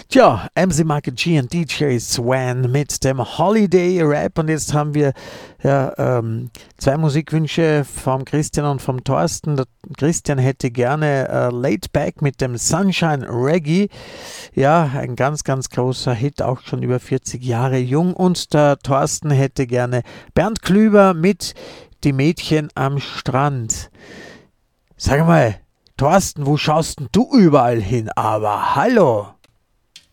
Tja, MC Michael G und DJ Swan mit dem Holiday Rap. Und jetzt haben wir zwei Musikwünsche vom Christian und vom Thorsten. Der Christian hätte gerne Laid Back mit dem Sunshine Reggae. Ja, ein ganz, ganz großer Hit, auch schon über 40 Jahre jung. Und der Thorsten hätte gerne Bernd Klüber mit Die Mädchen am Strand. Sag mal, Thorsten, wo schaust denn du überall hin? Aber hallo!